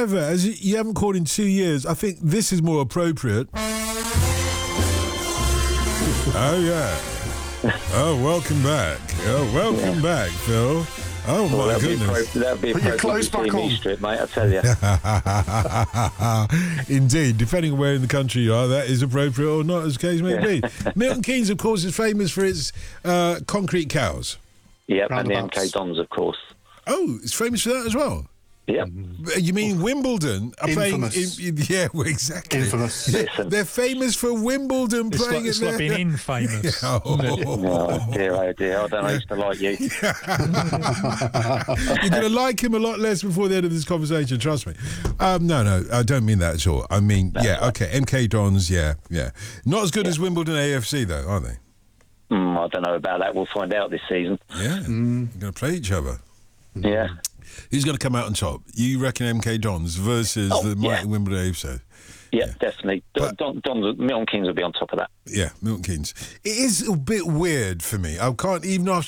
However, as you haven't called in 2 years, I think this is more appropriate. Oh, yeah. Oh, welcome back. Oh, welcome back, Phil. Oh, my goodness. That'd be Put your appropriate clothes back TV on. strip, mate, I tell you. Indeed, depending on where in the country you are, that is appropriate or not, as the case may be. Milton Keynes, of course, is famous for its concrete cows. Yep, and the Roundabouts. MK Dons, of course. Oh, it's famous for that as well? Yep. You mean Wimbledon are Infamous. playing... yeah, well, exactly. Infamous. Listen. They're famous for Wimbledon playing It's at like being infamous. isn't it? Oh, dear, I don't know, I used to like you. You're going to like him a lot less before the end of this conversation, trust me. No, I don't mean that at all. I mean, okay, MK Dons, yeah. Not as good as Wimbledon AFC, though, are they? I don't know about that. We'll find out this season. Yeah, they're going to play each other. Yeah. Who's going to come out on top? You reckon MK Dons versus the mighty Wimbledon AFC? Yeah, definitely. But- Milton Keynes will be on top of that. Yeah, Milton Keynes. It is a bit weird for me. I can't, even after